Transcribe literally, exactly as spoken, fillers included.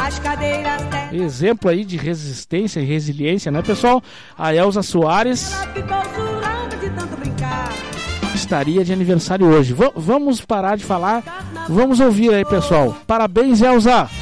Exemplo aí de resistência e resiliência, né, pessoal? A Elza Soares estaria de aniversário hoje. V- vamos parar de falar. Vamos ouvir aí, pessoal. Parabéns, Elza!